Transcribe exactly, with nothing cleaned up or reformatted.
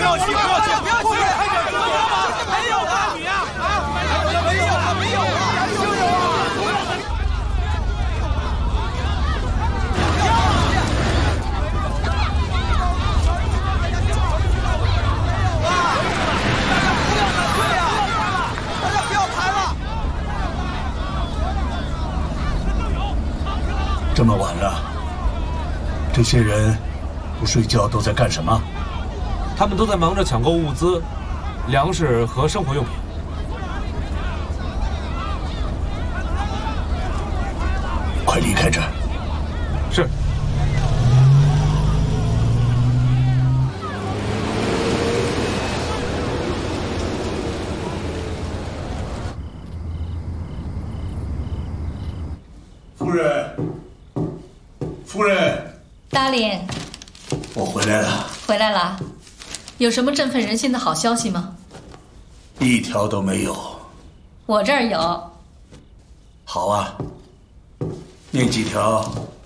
要急，不要急，不要急，快点，没有吗？没有啊，你呀，啊，没有啊，没有啊，就有啊。 这么晚了，这些人不睡觉都在干什么？ 他们都在忙着抢购物资、粮食和生活用品。 快离开这儿！ 是。 夫人。 夫人， 达林， 我回来了。 回来了，有什么振奋人心的好消息吗？ 一条都没有。 我这儿有。 好啊，念几条